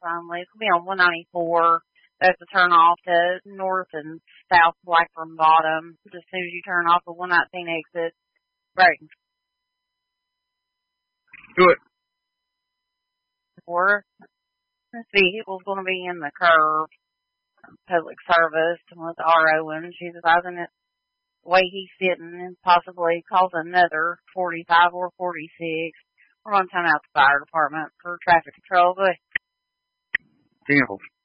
sign leaves. We'll be on 194. That's a turn off to north and south Blackburn Bottom. Just as soon as you turn off the 119 exit. Right. Do it. This vehicle's going to be in the curve. Public service with RO, and she's advising it the way he's sitting and possibly cause another 45 or 46. We're going to time out the fire department for traffic control. Go ahead. 10-4.